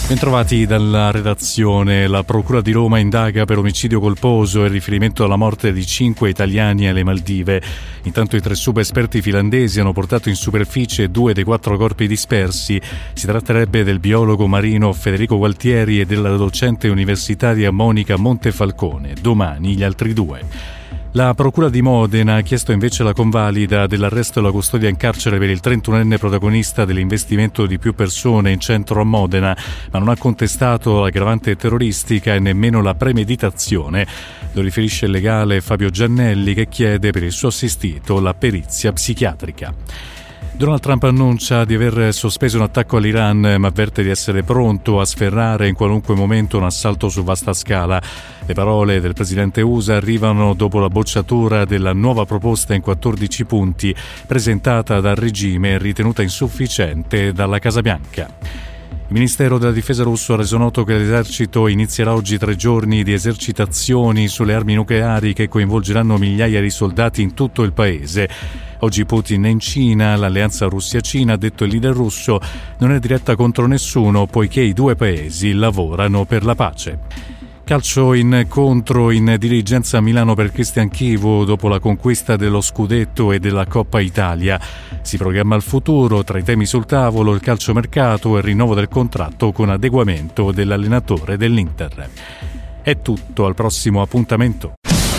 Bentrovati dalla redazione. La Procura di Roma indaga per omicidio colposo e riferimento alla morte di 5 italiani alle Maldive. Intanto i 3 subesperti finlandesi hanno portato in superficie 2 dei 4 corpi dispersi. Si tratterebbe del biologo marino Federico Gualtieri e della docente universitaria Monica Montefalcone. Domani gli altri 2. La Procura di Modena ha chiesto invece la convalida dell'arresto e la custodia in carcere per il 31enne protagonista dell'investimento di più persone in centro a Modena, ma non ha contestato l'aggravante terroristica e nemmeno la premeditazione. Lo riferisce il legale Fabio Giannelli, che chiede per il suo assistito la perizia psichiatrica. Donald Trump annuncia di aver sospeso un attacco all'Iran, ma avverte di essere pronto a sferrare in qualunque momento un assalto su vasta scala. Le parole del presidente USA arrivano dopo la bocciatura della nuova proposta in 14 punti presentata dal regime e ritenuta insufficiente dalla Casa Bianca. Il Ministero della Difesa russo ha reso noto che l'esercito inizierà oggi 3 giorni di esercitazioni sulle armi nucleari che coinvolgeranno migliaia di soldati in tutto il paese. Oggi Putin è in Cina, l'alleanza Russia-Cina, ha detto il leader russo, non è diretta contro nessuno poiché i 2 paesi lavorano per la pace. Calcio incontro in dirigenza a Milano per Cristian Chivu dopo la conquista dello scudetto e della Coppa Italia. Si programma il futuro, tra i temi sul tavolo il calciomercato e il rinnovo del contratto con adeguamento dell'allenatore dell'Inter. È tutto, al prossimo appuntamento.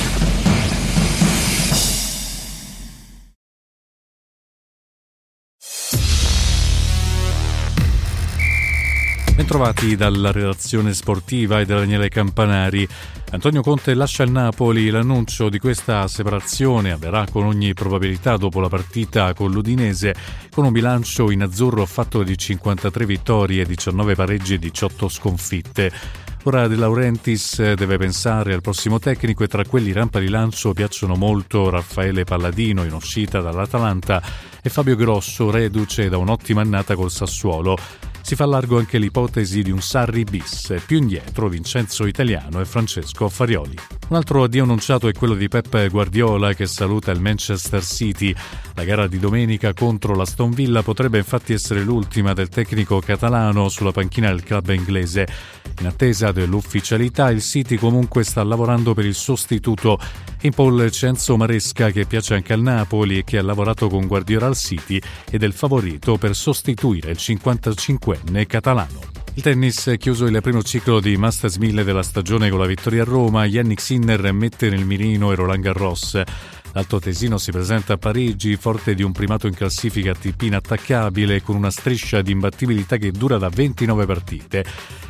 Bentrovati dalla redazione sportiva e da Daniele Campanari. Antonio Conte lascia il Napoli. L'annuncio di questa separazione avverrà con ogni probabilità dopo la partita con l'Udinese, con un bilancio in azzurro fatto di 53 vittorie, 19 pareggi e 18 sconfitte. Ora De Laurentiis deve pensare al prossimo tecnico e tra quelli rampa di lancio piacciono molto Raffaele Palladino in uscita dall'Atalanta e Fabio Grosso reduce da un'ottima annata col Sassuolo. Si fa largo anche l'ipotesi di un Sarri bis, più indietro Vincenzo Italiano e Francesco Farioli. Un altro addio annunciato è quello di Pep Guardiola che saluta il Manchester City. La gara di domenica contro l'Aston Villa potrebbe infatti essere l'ultima del tecnico catalano sulla panchina del club inglese. In attesa dell'ufficialità, il City comunque sta lavorando per il sostituto. In pole c'è Enzo Maresca che piace anche al Napoli e che ha lavorato con Guardiola al City ed è il favorito per sostituire il 55enne catalano. Il tennis è chiuso il primo ciclo di Masters 1000 della stagione con la vittoria a Roma. Jannik Sinner mette nel mirino e Roland Garros. L'altoatesino si presenta a Parigi forte di un primato in classifica ATP inattaccabile con una striscia di imbattibilità che dura da 29 partite.